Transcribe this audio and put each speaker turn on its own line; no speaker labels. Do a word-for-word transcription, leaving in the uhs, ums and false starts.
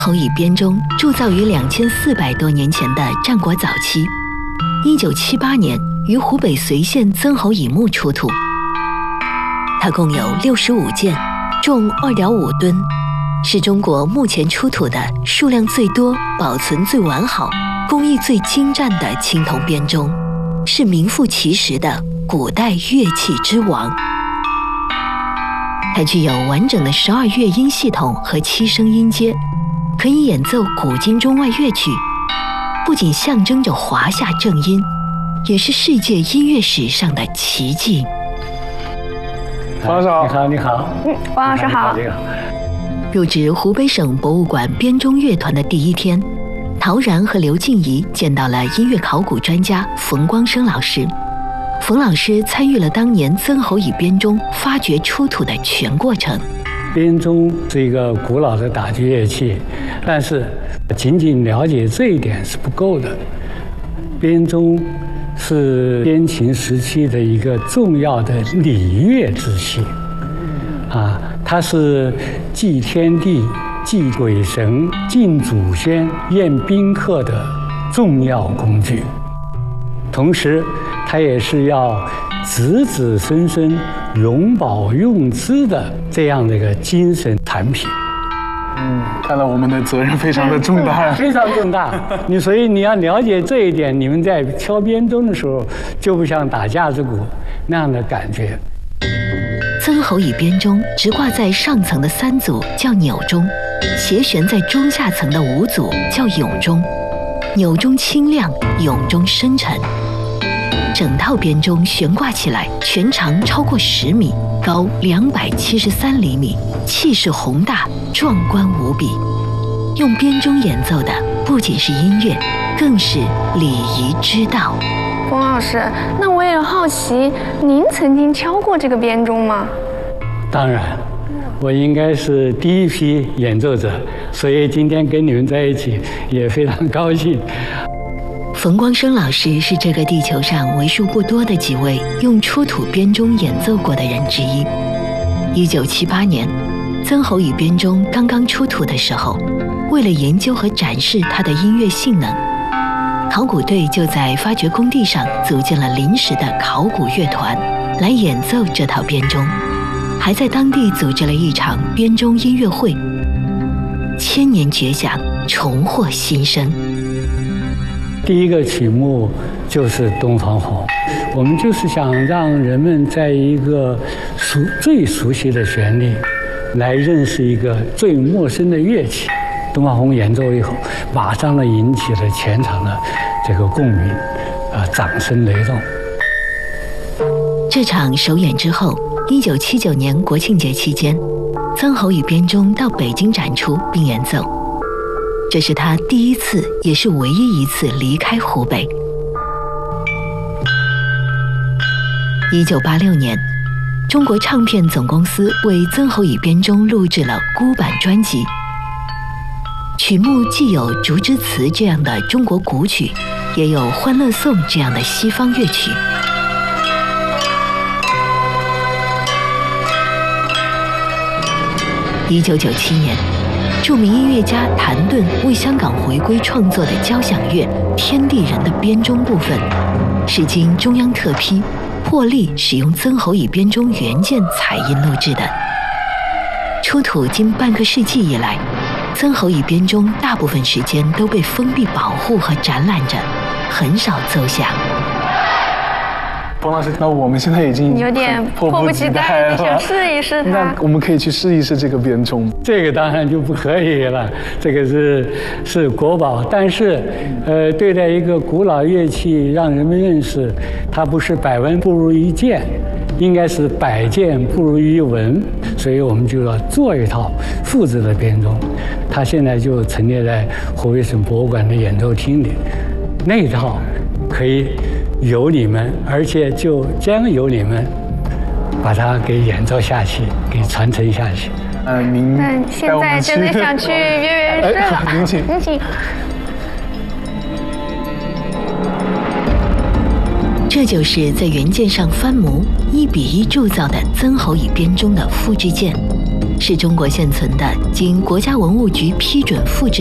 侯乙编钟铸造于两千四百多年前的战国早期，一九七八年于湖北随县曾侯乙墓出土。它共有六十五件，重二点五吨，是中国目前出土的数量最多、保存最完好、工艺最精湛的青铜编钟，是名副其实的古代乐器之王。它具有完整的十二乐音系统和七声音阶，可以演奏古今中外乐曲，不仅象征着华夏正音，也是世界音乐史上的奇迹。
王老师好，
你好，你好，
嗯，王老师好。
入职湖北省博物馆编钟乐团的第一天，陶然和刘静怡见到了音乐考古专家冯光生老师。冯老师参与了当年曾侯乙编钟发掘出土的全过程。
编钟是一个古老的打击乐器，但是仅仅了解这一点是不够的。编钟是先秦时期的一个重要的礼乐之器，啊，它是祭天地、祭鬼神、敬祖先、宴宾客的重要工具。同时，它也是要子子孙孙永保用之的这样的一个精神产品。
嗯，看来我们的责任非常的重大，
非常重大。你所以你要了解这一点，你们在敲编钟的时候，就不像打架子鼓那样的感觉。
曾侯乙编钟直挂在上层的三组叫钮钟，斜悬在中下层的五组叫甬钟。钮钟轻亮，甬钟深沉。整套编钟悬挂起来，全长超过十米，高两百七十三厘米，气势宏大，壮观无比。用编钟演奏的不仅是音乐，更是礼仪之道。
冯老师，那我也好奇，您曾经敲过这个编钟吗？
当然，我应该是第一批演奏者，所以今天跟你们在一起也非常高兴。
冯光生老师是这个地球上为数不多的几位用出土编钟演奏过的人之一。一九七八年，曾侯乙编钟刚刚出土的时候，为了研究和展示它的音乐性能，考古队就在发掘工地上组建了临时的考古乐团，来演奏这套编钟，还在当地组织了一场编钟音乐会。千年绝响，重获新生。
第一个曲目就是《东方红》，我们就是想让人们在一个熟最熟悉的旋律，来认识一个最陌生的乐器。《东方红》演奏以后，马上呢引起了全场的这个共鸣，啊，掌声雷动。
这场首演之后，一九七九年国庆节期间，曾侯乙编钟到北京展出并演奏。这是他第一次，也是唯一一次离开湖北。一九八六年，中国唱片总公司为曾侯乙编钟录制了孤版专辑，曲目既有《竹枝词》这样的中国古曲，也有《欢乐颂》这样的西方乐曲。一九九七年，著名音乐家谭盾为香港回归创作的交响乐《天地人》的编钟部分，是经中央特批，破例使用曾侯乙编钟原件采音录制的。出土近半个世纪以来，曾侯乙编钟大部分时间都被封闭保护和展览着，很少奏响。
冯老师，那我们现在已经
有点迫不及待了，想试一试它。
那我们可以去试一试这个编钟。
这个当然就不可以了，这个是是国宝。但是，呃，对待一个古老乐器，让人们认识，它不是百闻不如一见，应该是百见不如一闻。所以我们就要做一套复制的编钟，它现在就陈列在湖北省博物馆的演奏厅里。那一套可以由你们，而且就将由你们把它给演奏下去，给传承下去。
呃，您
但现在真的想去约约试了。
您请，
您请。
这就是在原件上翻模一比一铸造的曾侯乙编钟的复制件， 是中国现存的经国家文物局批准复制